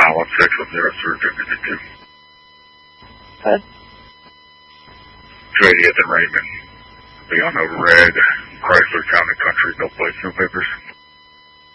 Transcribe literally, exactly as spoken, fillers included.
nine one six with zero three fifty-two. Good. two eightieth and Raymond. Be on a red Chrysler Town and Country, no plates, no papers.